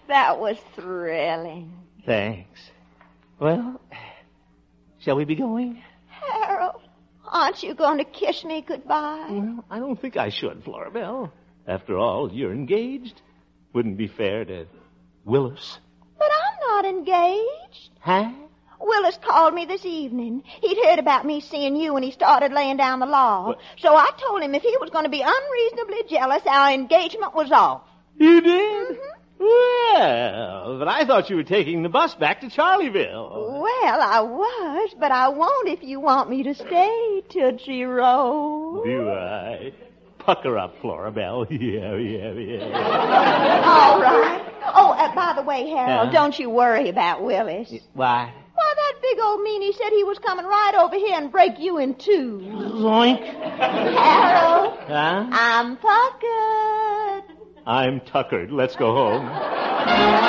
That was thrilling. Thanks. Well, shall we be going? Harold, aren't you going to kiss me goodbye? Well, I don't think I should, Floribel. After all, you're engaged. Wouldn't be fair to Willis. But I'm not engaged. Huh? Willis called me this evening. He'd heard about me seeing you when he started laying down the law. What? So I told him if he was going to be unreasonably jealous, our engagement was off. You did? Mm-hmm. Well, but I thought you were taking the bus back to Charlieville. Well, I was, but I won't if you want me to stay, Tootsie Roll. Do I? Pucker up, Floribel. Yeah. All right. Oh, by the way, Harold, don't you worry about Willis. Why? Why, that big old meanie said he was coming right over here and break you in two. Zoink. Harold. Huh? I'm puckered. I'm tuckered. Let's go home.